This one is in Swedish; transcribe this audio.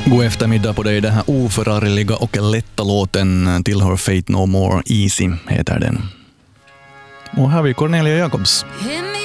God eftermiddag på dig. Det här oförargliga och lätta låten tillhör Fate No More. Easy heter den. Och här är Cornelia Jacobs. Hit me